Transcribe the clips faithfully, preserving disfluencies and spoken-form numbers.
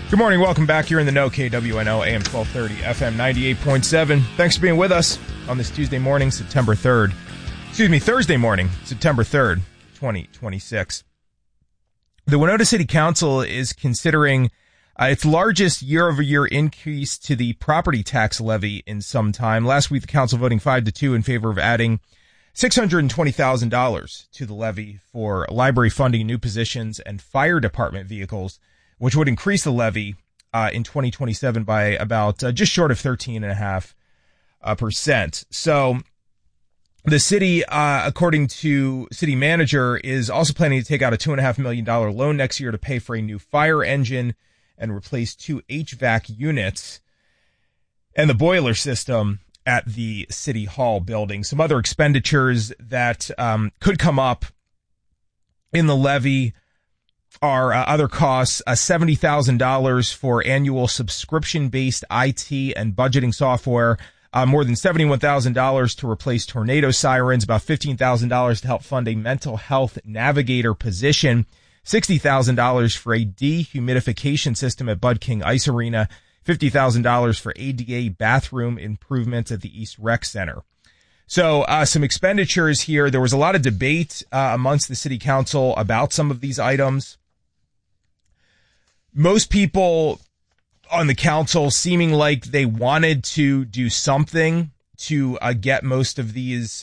Good morning. Welcome back. You're in the know, K W N O, A M twelve thirty, F M ninety-eight point seven. Thanks for being with us on this Tuesday morning, September third. Excuse me, Thursday morning, September third, twenty twenty-six. The Winona City Council is considering uh, its largest year-over-year increase to the property tax levy in some time. Last week, the council voting five to two in favor of adding six hundred twenty thousand dollars to the levy for library funding, new positions, and fire department vehicles, which would increase the levy uh, in twenty twenty-seven by about uh, just short of thirteen point five percent. So the city, uh, according to city manager, is also planning to take out a two point five million dollars loan next year to pay for a new fire engine and replace two H V A C units and the boiler system at the City Hall building. Some other expenditures that um, could come up in the levy are uh, other costs, uh, seventy thousand dollars for annual subscription-based I T and budgeting software, uh, more than seventy-one thousand dollars to replace tornado sirens, about fifteen thousand dollars to help fund a mental health navigator position, sixty thousand dollars for a dehumidification system at Bud King Ice Arena, fifty thousand dollars for A D A bathroom improvements at the East Rec Center. So uh, some expenditures here. There was a lot of debate uh, amongst the city council about some of these items. Most people on the council seeming like they wanted to do something to uh, get most of these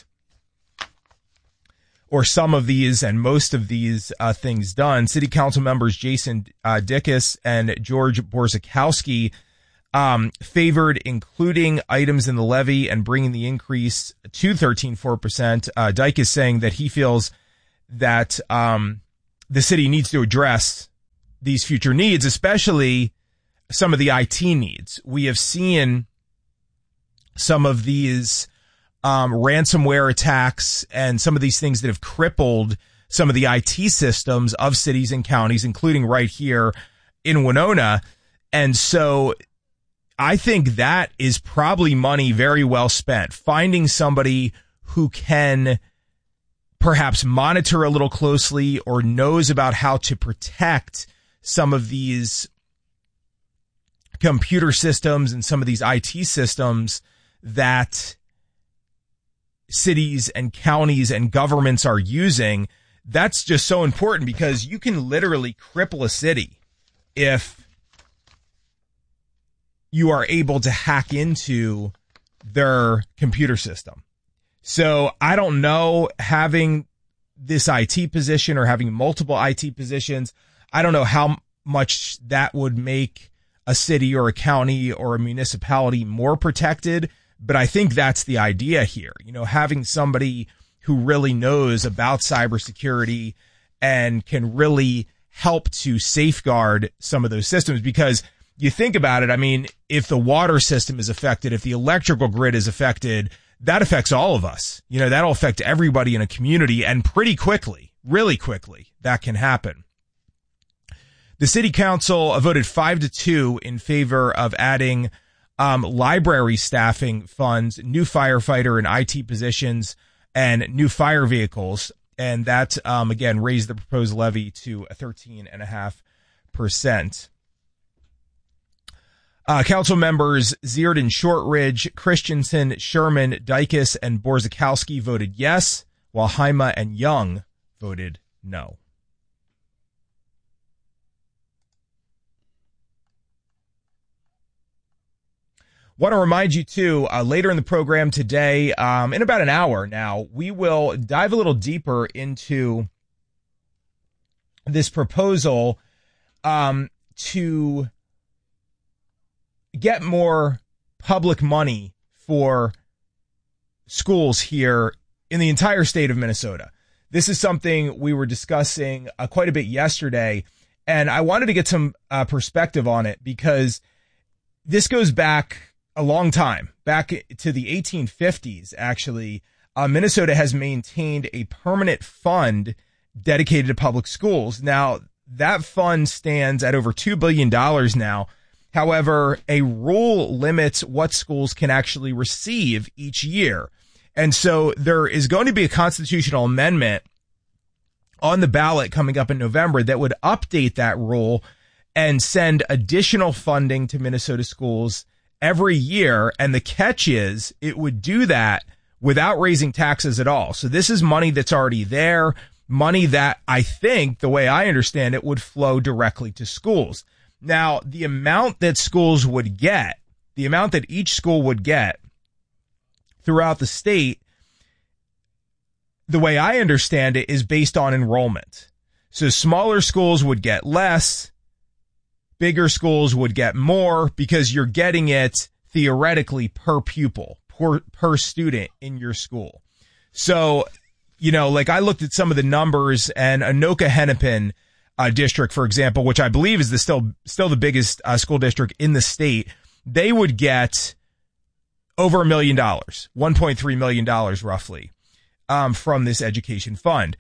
or some of these and most of these uh, things done. City council members Jason uh, Dickus and George Borzakowski um, favored including items in the levy and bringing the increase to thirteen point four percent. Uh, Dickus saying that he feels that um, the city needs to address these future needs, especially some of the I T needs. We have seen some of these um, ransomware attacks and some of these things that have crippled some of the I T systems of cities and counties, including right here in Winona. And so I think that is probably money very well spent, finding somebody who can perhaps monitor a little closely or knows about how to protect some of these computer systems and some of these I T systems that cities and counties and governments are using. That's just so important because you can literally cripple a city if you are able to hack into their computer system. So I don't know, having this I T position or having multiple I T positions, I don't know how much that would make a city or a county or a municipality more protected, but I think that's the idea here. You know, having somebody who really knows about cybersecurity and can really help to safeguard some of those systems, because you think about it, I mean, if the water system is affected, if the electrical grid is affected, that affects all of us. You know, that'll affect everybody in a community, and pretty quickly, really quickly, that can happen. The city council voted five to two in favor of adding um, library staffing funds, new firefighter and I T positions, and new fire vehicles. And that, um, again, raised the proposed levy to thirteen point five percent. Uh, council members Zierden, Shortridge, Christensen, Sherman, Dickus, and Borzakowski voted yes, while Haima and Young voted no. Want to remind you, too, uh, later in the program today, um, in about an hour now, we will dive a little deeper into this proposal um, to get more public money for schools here in the entire state of Minnesota. This is something we were discussing uh, quite a bit yesterday, and I wanted to get some uh, perspective on it because this goes back a long time, back to the eighteen fifties, actually. Uh, Minnesota has maintained a permanent fund dedicated to public schools. Now, that fund stands at over two billion dollars now. However, a rule limits what schools can actually receive each year. And so there is going to be a constitutional amendment on the ballot coming up in November that would update that rule and send additional funding to Minnesota schools every year. And the catch is it would do that without raising taxes at all. So this is money that's already there, money that I think, the way I understand it, would flow directly to schools. Now, the amount that schools would get, the amount that each school would get throughout the state, the way I understand it, is based on enrollment. So smaller schools would get less, bigger schools would get more, because you're getting it theoretically per pupil, per, per student in your school. So, you know, like I looked at some of the numbers, and Anoka Hennepin uh, district, for example, which I believe is the still still the biggest uh, school district in the state, they would get over a million dollars, one point three million dollars roughly, um, from this education fund.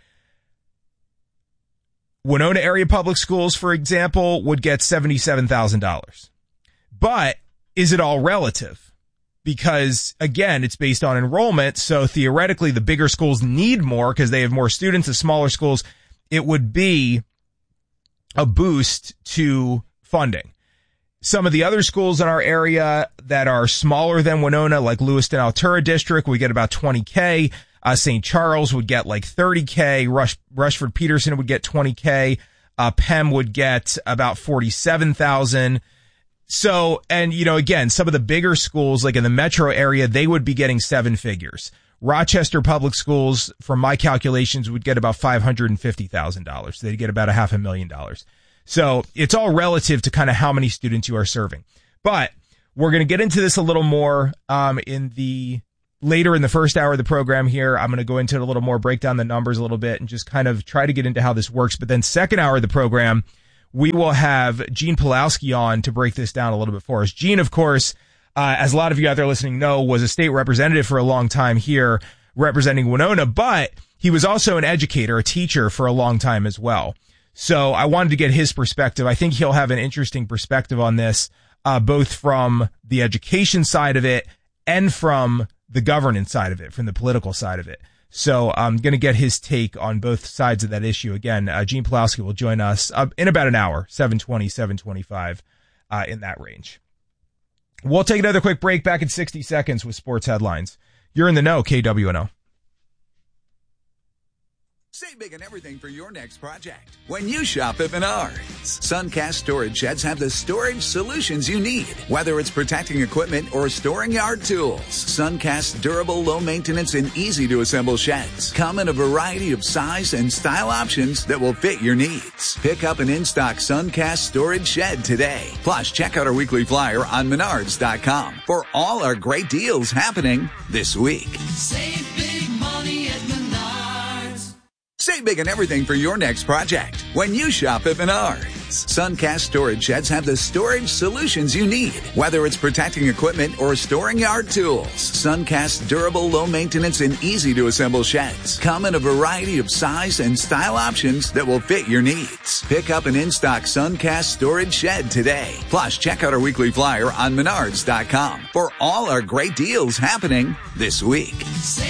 Winona Area Public Schools, for example, would get seventy-seven thousand dollars. But is it all relative? Because, again, it's based on enrollment. So theoretically, the bigger schools need more because they have more students. The smaller schools, it would be a boost to funding. Some of the other schools in our area that are smaller than Winona, like Lewiston Altura District, we get about twenty K. Uh, Saint Charles would get like thirty K. Rush, Rushford Peterson would get twenty K. Uh, Penn would get about forty-seven thousand. So, and you know, again, some of the bigger schools, like in the metro area, they would be getting seven figures. Rochester Public Schools, from my calculations, would get about five hundred fifty thousand dollars. They'd get about a half a million dollars. So it's all relative to kind of how many students you are serving. But we're going to get into this a little more um, in the later in the first hour of the program here. I'm going to go into it a little more, break down the numbers a little bit, and just kind of try to get into how this works. But then second hour of the program, we will have Gene Pulowski on to break this down a little bit for us. Gene, of course, uh, as a lot of you out there listening know, was a state representative for a long time here representing Winona, but he was also an educator, a teacher for a long time as well. So I wanted to get his perspective. I think he'll have an interesting perspective on this, uh, both from the education side of it and from the governance side of it, from the political side of it. So I'm going to get his take on both sides of that issue. Again, uh, Gene Pulowski will join us uh, in about an hour, seven twenty, seven twenty-five, uh, in that range. We'll take another quick break, back in sixty seconds with sports headlines. You're in the know, K W N O. Save big on everything for your next project when you shop at Menards. Suncast storage sheds have the storage solutions you need, whether it's protecting equipment or storing yard tools. Suncast's durable, low maintenance, and easy to assemble sheds come in a variety of size and style options that will fit your needs. Pick up an in-stock Suncast storage shed today. Plus, check out our weekly flyer on menards dot com for all our great deals happening this week. Save big money at Menards. Save big on everything for your next project when you shop at Menards. Suncast storage sheds have the storage solutions you need, whether it's protecting equipment or storing yard tools. Suncast's durable, low maintenance, and easy to assemble sheds come in a variety of size and style options that will fit your needs. Pick up an in-stock Suncast storage shed today. Plus, check out our weekly flyer on menards dot com for all our great deals happening this week.